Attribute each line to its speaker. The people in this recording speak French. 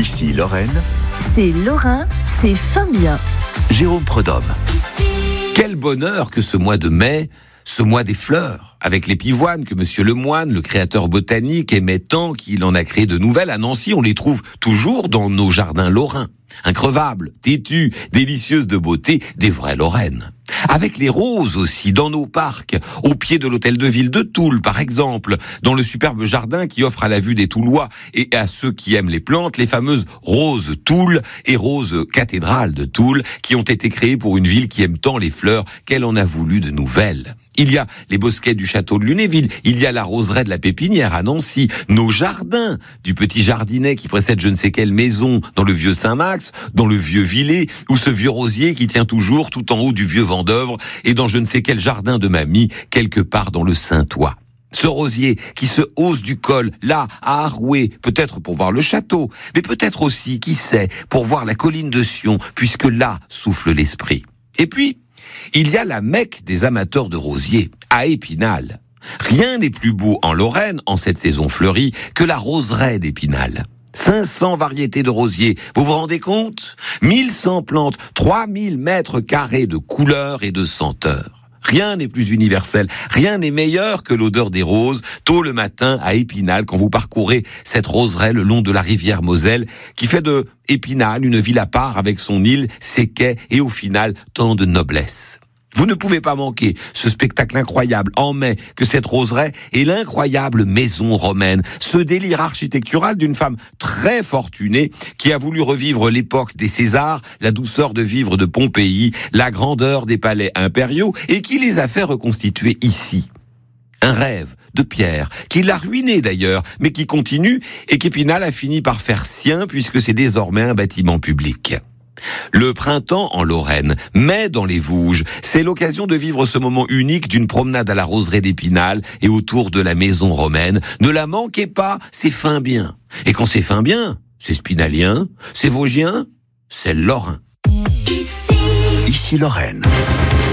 Speaker 1: Ici Lorraine,
Speaker 2: C'est Lorrain, c'est fin bien.
Speaker 1: Jérôme Prudhomme. Quel bonheur que ce mois de mai, ce mois des fleurs, avec les pivoines que Monsieur Lemoine, le créateur botanique, aimait tant qu'il en a créé de nouvelles. À Nancy, on les trouve toujours dans nos jardins lorrains. Increvables, têtues, délicieuses de beauté, des vraies Lorraines. Avec les roses aussi, dans nos parcs, au pied de l'hôtel de ville de Toul, par exemple, dans le superbe jardin qui offre à la vue des Toulois et à ceux qui aiment les plantes, les fameuses roses Toul et roses cathédrales de Toul, qui ont été créées pour une ville qui aime tant les fleurs qu'elle en a voulu de nouvelles. Il y a les bosquets du château de Lunéville, il y a la roseraie de la Pépinière à Nancy, nos jardins du petit jardinet qui précède je ne sais quelle maison dans le vieux Saint-Max, dans le vieux Villers, ou ce vieux rosier qui tient toujours tout en haut du vieux Vendeuvre, et dans je ne sais quel jardin de mamie, quelque part dans le Saint-Ouen. Ce rosier qui se hausse du col, là, à Arouet, peut-être pour voir le château, mais peut-être aussi, qui sait, pour voir la colline de Sion, puisque là souffle l'esprit. Et puis, il y a la Mecque des amateurs de rosiers, à Épinal. Rien n'est plus beau en Lorraine, en cette saison fleurie, que la roseraie d'Épinal. 500 variétés de rosiers, vous vous rendez compte ? 1100 plantes, 3000 mètres carrés de couleurs et de senteurs. Rien n'est plus universel, rien n'est meilleur que l'odeur des roses, tôt le matin à Épinal, quand vous parcourez cette roseraie le long de la rivière Moselle, qui fait de Épinal une ville à part avec son île, ses quais et au final tant de noblesse. Vous ne pouvez pas manquer ce spectacle incroyable en mai que cette roseraie est l'incroyable maison romaine, ce délire architectural d'une femme très fortunée qui a voulu revivre l'époque des Césars, la douceur de vivre de Pompéi, la grandeur des palais impériaux et qui les a fait reconstituer ici. Un rêve de Pierre, qui l'a ruiné d'ailleurs, mais qui continue et qu'Épinal a fini par faire sien puisque c'est désormais un bâtiment public. Le printemps en Lorraine, mai dans les Vosges, c'est l'occasion de vivre ce moment unique d'une promenade à la roseraie d'Épinal et autour de la maison romaine. Ne la manquez pas, c'est fin bien. Et quand c'est fin bien, c'est spinalien, c'est vosgien, c'est lorrain. Ici Lorraine.